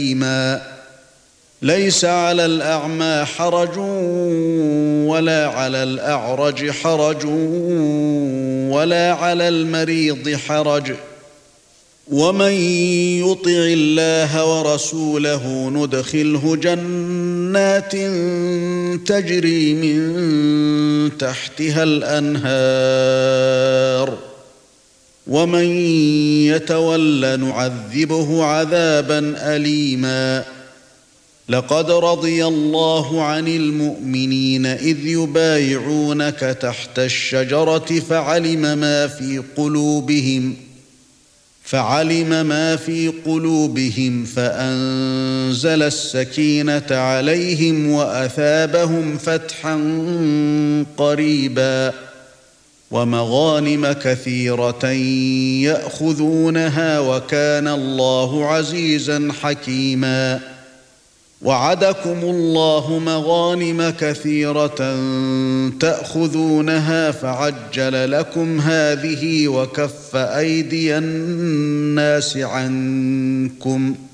أليما ليس على الأعمى حرج ولا على الأعرج حرج ولا على المريض حرج ومن يطع الله ورسوله ندخله جنات تجري من تحتها الأنهار ومن يتول نعذبه عذابا أليما لقد رضي الله عن المؤمنين إذ يبايعونك تحت الشجرة فعلم ما في قلوبهم فأنزل السكينة عليهم وأثابهم فتحا قريبا ومغانم كثيرة يأخذونها وكان الله عزيزا حكيما وعدكم الله مغانم كثيرة تأخذونها فعجل لكم هذه وكف أيدي الناس عنكم